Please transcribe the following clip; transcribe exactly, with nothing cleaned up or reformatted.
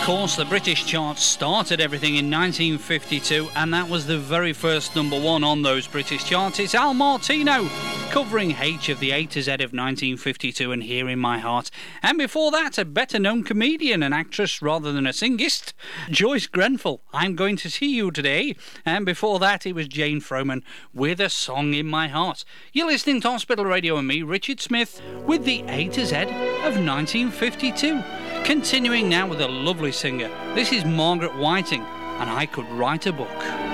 course, the British charts started everything in nineteen fifty-two, and that was the very first number one on those British charts. It's Al Martino covering H of the A to Z of nineteen fifty-two and Here in My Heart. And before that, a better-known comedian, an actress rather than a singist, Joyce Grenfell, I'm Going to See You Today. And before that, it was Jane Froman with A Song in My Heart. You're listening to Hospital Radio and me, Richard Smith, with the A to Z of nineteen fifty-two. Continuing now with a lovely singer. This is Margaret Whiting, and I Could Write a Book.